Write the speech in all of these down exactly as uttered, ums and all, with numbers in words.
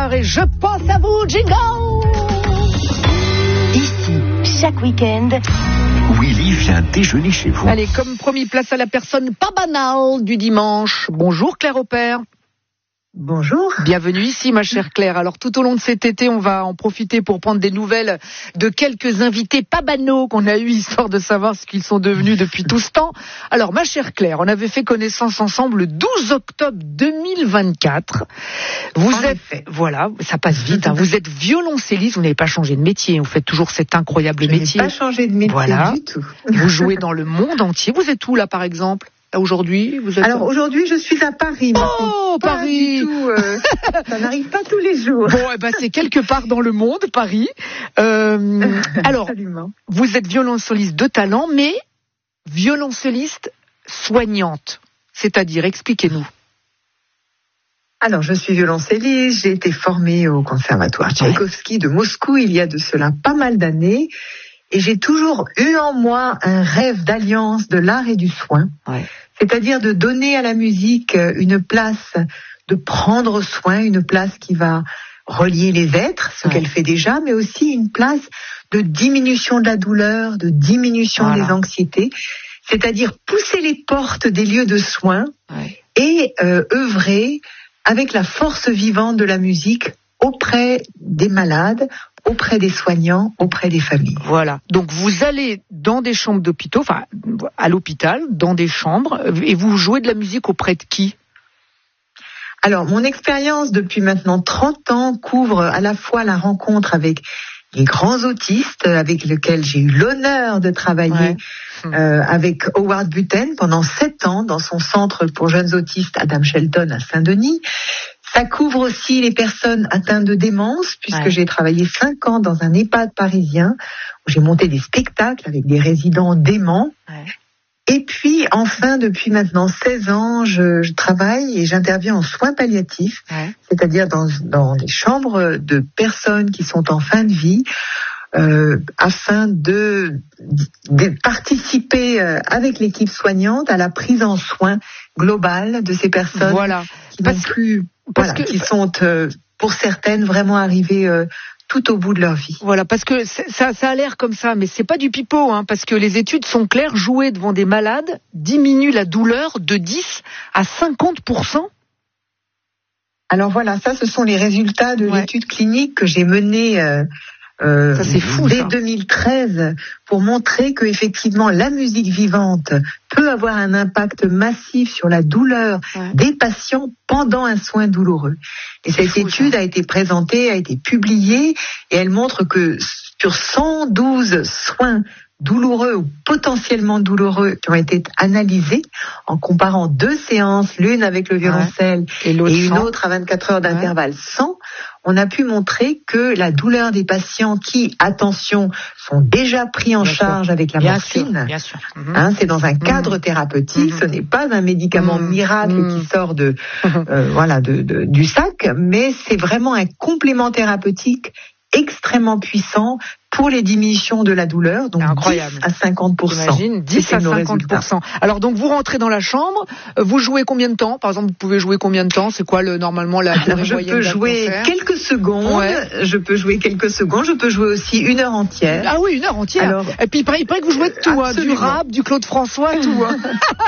Soir et je pense à vous, jingle. Ici, chaque week-end, Willy vient déjeuner chez vous. Allez, comme promis, place à la personne pas banale du dimanche. Bonjour Claire Opère. Bonjour. Bienvenue ici, ma chère Claire. Alors, tout au long de cet été, on va en profiter pour prendre des nouvelles de quelques invités pas banaux qu'on a eu, histoire de savoir ce qu'ils sont devenus depuis tout ce temps. Alors, ma chère Claire, on avait fait connaissance ensemble le douze octobre deux mille vingt-quatre. Vous En êtes, effet. voilà, ça passe vite, hein. Vous êtes violoncelliste, vous n'avez pas changé de métier, vous faites toujours cet incroyable Je métier. n'ai pas changé de métier Voilà. du tout. Vous jouez dans le monde entier. Vous êtes où, là, par exemple? Là, aujourd'hui, vous êtes... Alors aujourd'hui, je suis à Paris. mais Oh, c'est pas Paris. du tout, euh, ça n'arrive pas tous les jours. Bon, eh ben, c'est quelque part dans le monde, Paris. Euh, alors, Absolument. vous êtes violoncelliste de talent, mais violoncelliste soignante. C'est-à-dire, expliquez-nous. Alors, je suis violoncelliste, j'ai été formée au conservatoire Tchaïkovski de Moscou il y a de cela pas mal d'années. Et j'ai toujours eu en moi un rêve d'alliance de l'art et du soin. Ouais. C'est-à-dire de donner à la musique une place, de prendre soin, une place qui va relier les êtres, ce Ouais. qu'elle fait déjà, mais aussi une place de diminution de la douleur, de diminution Voilà. des anxiétés. C'est-à-dire pousser les portes des lieux de soins Ouais. et euh, œuvrer avec la force vivante de la musique auprès des malades, auprès des soignants, auprès des familles. Voilà. Donc, vous allez dans des chambres d'hôpitaux, enfin, à l'hôpital, dans des chambres, et vous jouez de la musique auprès de qui? Alors, mon expérience depuis maintenant trente ans couvre à la fois la rencontre avec les grands autistes, avec lesquels j'ai eu l'honneur de travailler, Ouais. euh, avec Howard Buten pendant sept ans dans son centre pour jeunes autistes Adam Shelton à Saint-Denis. Ça couvre aussi les personnes atteintes de démence, puisque Ouais. j'ai travaillé cinq ans dans un EHPAD parisien, où j'ai monté des spectacles avec des résidents déments. Ouais. Et puis, enfin, depuis maintenant seize ans, je, je travaille et j'interviens en soins palliatifs, Ouais. c'est-à-dire dans, dans des chambres de personnes qui sont en fin de vie, euh, afin de, de participer euh, avec l'équipe soignante à la prise en soin globale de ces personnes Voilà. qui n'ont Parce que- plus, parce voilà, que- qui sont euh, pour certaines vraiment arrivées euh, tout au bout de leur vie. Voilà, parce que c'est- ça, ça a l'air comme ça, mais c'est pas du pipeau, hein, parce que les études sont claires, jouer devant des malades diminue la douleur de dix à cinquante pour cent. Alors voilà, ça, ce sont les résultats de Ouais. l'étude clinique que j'ai menée euh, euh, Ça, c'est fou, dès ça. deux mille treize pour montrer que effectivement la musique vivante peut avoir un impact massif sur la douleur Ouais. des patients pendant un soin douloureux. Et cette fou, étude ça. a été présentée, a été publiée, et elle montre que sur cent douze soins douloureux ou potentiellement douloureux qui ont été analysés en comparant deux séances, l'une avec le violoncelle Et l'autre et une sans. autre à vingt-quatre heures d'intervalle sans, on a pu montrer que la douleur des patients qui, attention, sont déjà pris en Bien charge sûr. avec la Bien morphine, sûr, bien sûr. Mhm. hein, c'est dans un cadre thérapeutique, Mhm. ce n'est pas un médicament Mhm. miracle Mhm. qui sort de, euh, voilà, de, de- du sac, mais c'est vraiment un complément thérapeutique extrêmement puissant pour les diminutions de la douleur, donc Incroyable. dix à cinquante pour cent. J'imagine, dix C'était à nos cinquante pour cent. Alors donc vous rentrez dans la chambre, euh, vous jouez combien de temps? Par exemple, vous pouvez jouer combien de temps? C'est quoi le normalement la durée Alors, je moyenne peux d'un jouer concert? quelques secondes, Ouais. je peux jouer quelques secondes, je peux jouer aussi une heure entière. Ah oui, une heure entière. Alors, Et puis il paraît, il paraît que vous jouez de tout, hein, du absolument. rap, du Claude François, tout. Hein.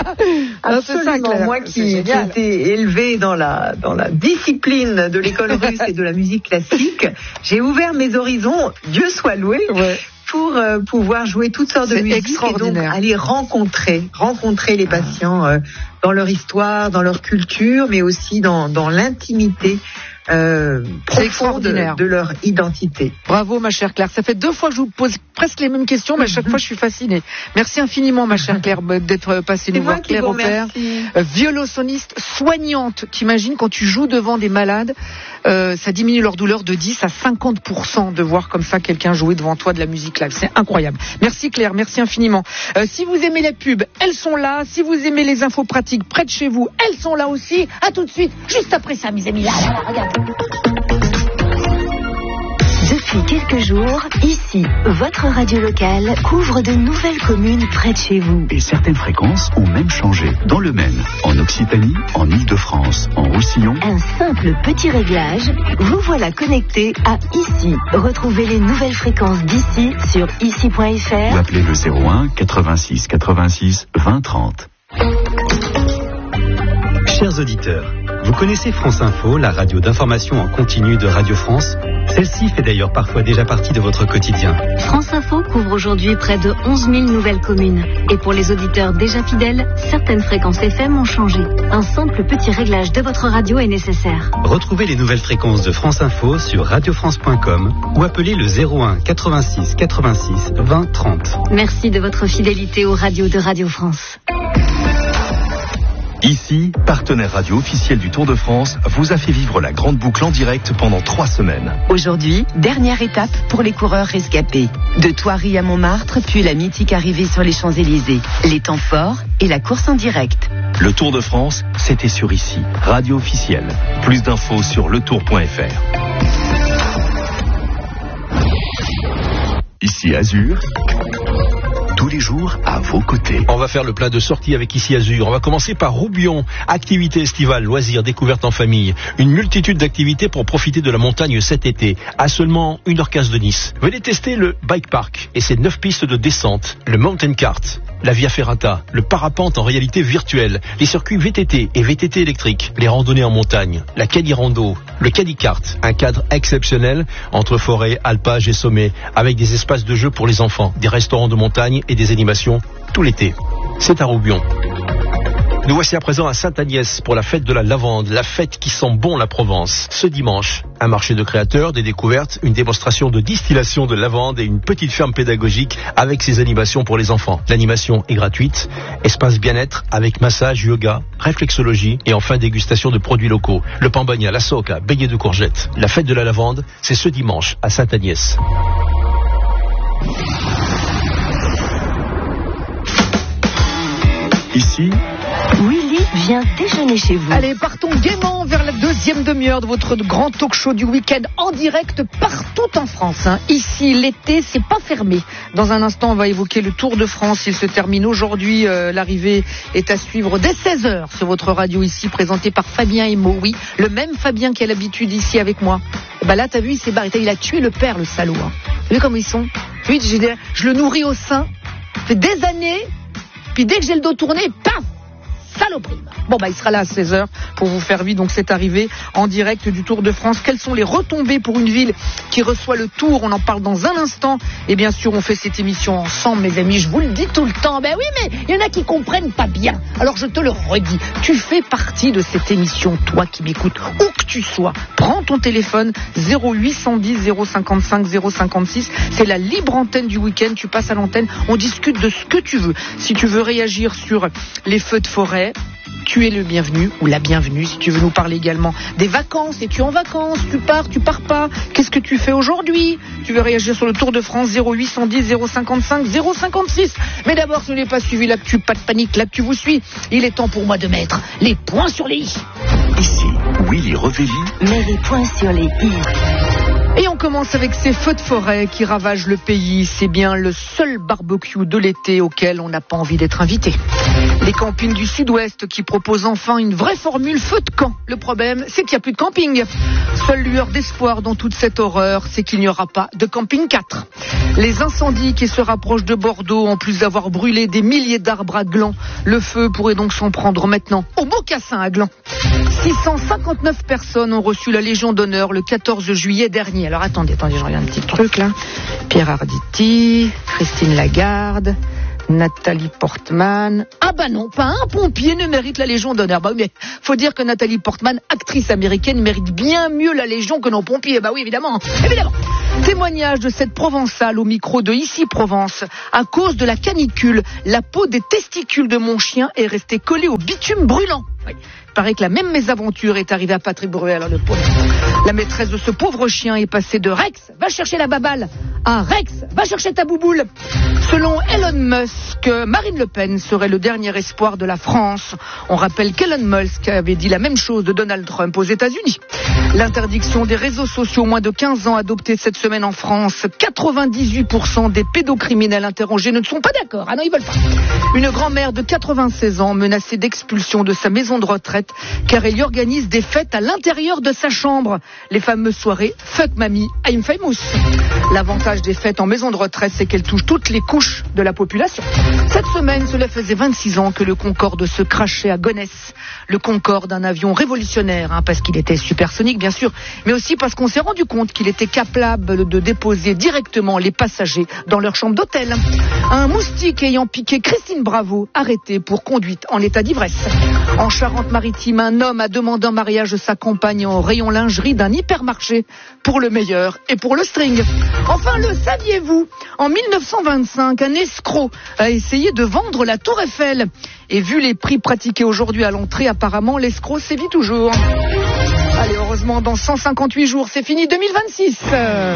Ah, c'est ça, Absolument. Claire. Moi C'est qui, qui ai génial. été élevée dans la, dans la discipline de l'école russe et de la musique classique, j'ai ouvert mes horizons, Dieu soit loué, Ouais. pour euh, pouvoir jouer toutes sortes de C'est musique et donc extraordinaire. aller rencontrer, rencontrer les patients euh, dans leur histoire, dans leur culture, mais aussi dans, dans l'intimité euh, C'est profonde extraordinaire. de leur identité. Bravo, ma chère Claire. Ça fait deux fois que je vous pose presque les mêmes questions, mais à chaque fois, je suis fascinée. Merci infiniment, ma chère Claire, d'être passée C'est nous moi voir. qui Claire vous Opère, remercie. euh, violoncelliste soignante. T'imagines, quand tu joues devant des malades, euh, ça diminue leur douleur de dix à cinquante pour cent de voir comme ça quelqu'un jouer devant toi de la musique live. C'est incroyable. Merci Claire, merci infiniment. Euh, si vous aimez les pubs, elles sont là. Si vous aimez les infos pratiques près de chez vous, elles sont là aussi. À tout de suite, juste après ça, mes amis. Là, là, là, regarde. Depuis quelques jours, ici, votre radio locale couvre de nouvelles communes près de chez vous. Et certaines fréquences ont même changé. Dans le Maine, en Occitanie, en Île-de-France, en Roussillon. Un simple petit réglage, vous voilà connecté à Ici. Retrouvez les nouvelles fréquences d'ici sur ici point f r Ou appelez le zéro un quatre-vingt-six quatre-vingt-six vingt trente. Chers auditeurs, vous connaissez France Info, la radio d'information en continu de Radio France? Celle-ci fait d'ailleurs parfois déjà partie de votre quotidien. France Info couvre aujourd'hui près de onze mille nouvelles communes. Et pour les auditeurs déjà fidèles, certaines fréquences F M ont changé. Un simple petit réglage de votre radio est nécessaire. Retrouvez les nouvelles fréquences de France Info sur radio france point com ou appelez le zéro un quatre-vingt-six quatre-vingt-six vingt trente. Merci de votre fidélité aux radios de Radio France. Ici, partenaire radio officiel du Tour de France, vous a fait vivre la grande boucle en direct pendant trois semaines. Aujourd'hui, dernière étape pour les coureurs rescapés. De Thoiry à Montmartre, puis la mythique arrivée sur les Champs-Élysées. Les temps forts et la course en direct. Le Tour de France, c'était sur Ici, radio officielle. Plus d'infos sur le tour point f r. Ici Azur, tous les jours à vos côtés. On va faire le plat de sortie avec Ici Azur. On va commencer par Roubion. Activités estivales, loisirs, découvertes en famille. Une multitude d'activités pour profiter de la montagne cet été. À seulement une heure quinze de Nice. Venez tester le bike park et ses neuf pistes de descente. Le mountain kart, la via ferrata, le parapente en réalité virtuelle, les circuits V T T et V T T électriques, les randonnées en montagne, la caddie rando, le caddie kart, un cadre exceptionnel entre forêt, alpage et sommet, avec des espaces de jeu pour les enfants, des restaurants de montagne et des animations tout l'été. C'est à Roubion. Nous voici à présent à Sainte-Agnès pour la fête de la lavande, la fête qui sent bon la Provence. Ce dimanche, un marché de créateurs, des découvertes, une démonstration de distillation de lavande et une petite ferme pédagogique avec ses animations pour les enfants. L'animation est gratuite, espace bien-être avec massage, yoga, réflexologie et enfin dégustation de produits locaux. Le pambagna, la soca, beignet de courgettes. La fête de la lavande, c'est ce dimanche à Sainte-Agnès. Ici, Willy vient déjeuner chez vous. Allez, partons gaiement vers la deuxième demi-heure de votre grand talk show du week-end en direct partout en France. Hein. Ici, l'été, c'est pas fermé. Dans un instant, on va évoquer le Tour de France. Il se termine aujourd'hui. Euh, l'arrivée est à suivre dès seize heures sur votre radio ici, présenté par Fabien Emo. Oui, le même Fabien qui a l'habitude ici avec moi. Et ben là, t'as vu, il s'est barré. Il a tué le père, le salaud. Hein. T'as vu comment ils sont? Lui, je, je le nourris au sein. Ça fait des années. Puis dès que j'ai le dos tourné, paf! Saloperie. Bon bah il sera là à seize heures pour vous faire vivre donc cette arrivée en direct du Tour de France. Quelles sont les retombées pour une ville qui reçoit le Tour? On en parle dans un instant. Et bien sûr on fait cette émission ensemble mes amis, je vous le dis tout le temps. Ben oui mais il y en a qui comprennent pas bien. Alors je te le redis, tu fais partie de cette émission, toi qui m'écoutes, où que tu sois. Prends ton téléphone zéro huit cent dix zéro cinquante-cinq zéro cinquante-six. C'est la libre antenne du week-end, tu passes à l'antenne, on discute de ce que tu veux. Si tu veux réagir sur les feux de forêt, tu es le bienvenu ou la bienvenue. Si tu veux nous parler également des vacances, es-tu en vacances, tu pars, tu pars pas, qu'est-ce que tu fais aujourd'hui? Tu veux réagir sur le Tour de France, zéro huit cent dix zéro cinquante-cinq zéro cinquante-six. Mais d'abord, si vous n'avez pas suivi l'actu, pas de panique, l'actu vous suit. Il est temps pour moi de mettre les points sur les i. Ici, Willy Revelli. Mets les points sur les i. Et on commence avec ces feux de forêt qui ravagent le pays. C'est bien le seul barbecue de l'été auquel on n'a pas envie d'être invité. Les campings du Sud-Ouest qui proposent enfin une vraie formule feu de camp. Le problème, c'est qu'il n'y a plus de camping. Seule lueur d'espoir dans toute cette horreur, c'est qu'il n'y aura pas de camping quatre. Les incendies qui se rapprochent de Bordeaux, en plus d'avoir brûlé des milliers d'arbres à Gland, le feu pourrait donc s'en prendre maintenant au Mocassin à Gland. six cent cinquante-neuf personnes ont reçu la Légion d'honneur le quatorze juillet dernier. Alors attendez, attendez, je regarde un petit truc là. Pierre Arditi, Christine Lagarde, Nathalie Portman. Ah bah non, pas un pompier ne mérite la Légion d'honneur. Bah oui, mais faut dire que Nathalie Portman, actrice américaine, mérite bien mieux la Légion que nos pompiers. Bah oui, évidemment, évidemment. Témoignage de cette Provençale au micro de Ici Provence. À cause de la canicule, la peau des testicules de mon chien est restée collée au bitume brûlant. Oui. Il paraît que la même mésaventure est arrivée à Patrick Bruel, alors le pauvre. La maîtresse de ce pauvre chien est passée de Rex, va chercher la baballe, à Rex, va chercher ta bouboule. Selon Elon Musk, Marine Le Pen serait le dernier espoir de la France. On rappelle qu'Elon Musk avait dit la même chose de Donald Trump aux États-Unis. L'interdiction des réseaux sociaux moins de quinze ans adoptée cette semaine en France. quatre-vingt-dix-huit pour cent des pédocriminels interrogés ne sont pas d'accord. Ah non, ils veulent pas. Une grand-mère de quatre-vingt-seize ans menacée d'expulsion de sa maison de retraite car elle y organise des fêtes à l'intérieur de sa chambre. Les fameuses soirées Fuck Mamie, I'm Famous. L'avantage des fêtes en maison de retraite, c'est qu'elles touchent toutes les couches de la population. Cette semaine, cela faisait vingt-six ans que le Concorde se crachait à Gonesse. Le Concorde, un avion révolutionnaire, hein, parce qu'il était supersonique, bien sûr, mais aussi parce qu'on s'est rendu compte qu'il était capable de déposer directement les passagers dans leur chambre d'hôtel. Un moustique ayant piqué Christine Bravo, arrêté pour conduite en état d'ivresse. En Charente-Maritime, un homme a demandé en mariage sa compagne au rayon lingerie d'un hypermarché pour le meilleur et pour le string. Enfin, le saviez-vous? En mille neuf cent vingt-cinq, un escroc a essayé de vendre la Tour Eiffel. Et vu les prix pratiqués aujourd'hui à l'entrée, apparemment, l'escroc sévit toujours. Allez, heureusement, dans cent cinquante-huit jours, c'est fini deux mille vingt-six. Euh...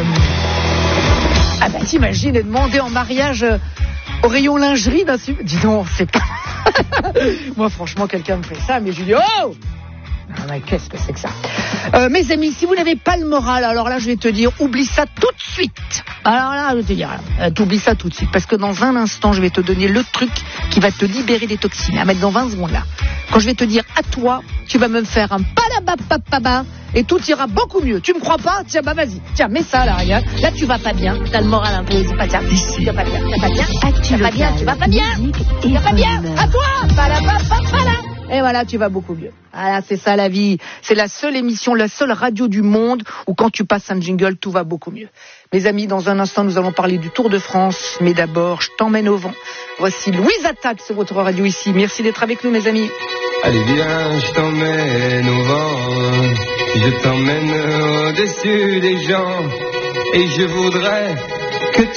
Ah bah t'imagines et demander en mariage euh, au rayon lingerie d'un... Dis donc, c'est pas... Moi, franchement, quelqu'un me fait ça, mais je lui dis, oh! Ah mais qu'est-ce que c'est que ça? euh, Mes amis, si vous n'avez pas le moral, alors là, je vais te dire, oublie ça tout de suite. Alors là, je vais te dire, euh, t'oublies ça tout de suite, parce que dans un instant, je vais te donner le truc qui va te libérer des toxines, à mettre dans vingt secondes là. Quand je vais te dire à toi, tu vas me faire un palabapapaba et tout ira beaucoup mieux. Tu me crois pas? Tiens, bah vas-y. Tiens, mets ça là, regarde. Là, tu vas pas bien. T'as le moral un peu. C'est pas bien. Tu vas pas bien. Tu vas pas bien. Tu vas pas bien. Tu vas pas bien. Tu vas pas bien. À toi. Palabapapala. Et voilà, tu vas beaucoup mieux. Voilà, c'est ça la vie. C'est la seule émission, la seule radio du monde où quand tu passes un jingle, tout va beaucoup mieux. Mes amis, dans un instant, nous allons parler du Tour de France. Mais d'abord, je t'emmène au vent. Voici Louise Attaque sur votre radio ici. Merci d'être avec nous, mes amis. Allez, viens, je t'emmène au vent. Je t'emmène au-dessus des gens. Et je voudrais que tu